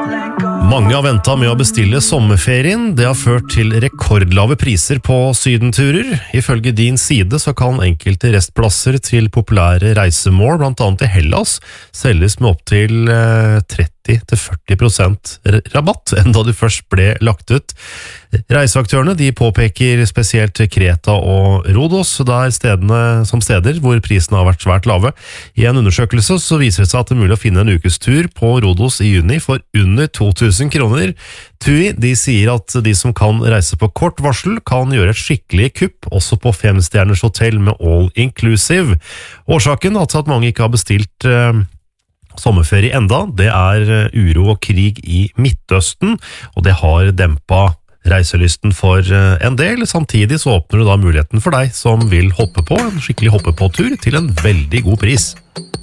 Mange har ventet med å bestille sommerferien. Det har ført til rekordlave priser på sydenturer. Ifølge din side så kan enkelte restplasser til populære reisemål, blant annet i Hellas, selges med opp til 30-40% rabatt enn da du først ble lagt ut. Reiseaktørene de påpeker spesielt Kreta og Rhodos, der som steder hvor prisene har vært svært lave. I en undersøkelse så viser det seg at det er mulig å finne en ukestur på Rhodos i juni for under 2000 kroner. TUI de sier at de som kan reise på kort varsel kan gjøre et skikkelig kupp, også på 5-stjerners hotell med all inclusive. Årsaken til at mange ikke har bestilt sommerferie enda, det er uro og krig i Midtøsten, og det har dempet reiselysten for en del. Samtidig så åpner du da muligheten for deg som vil hoppe på en skikkelig hoppe-på-tur til en veldig god pris.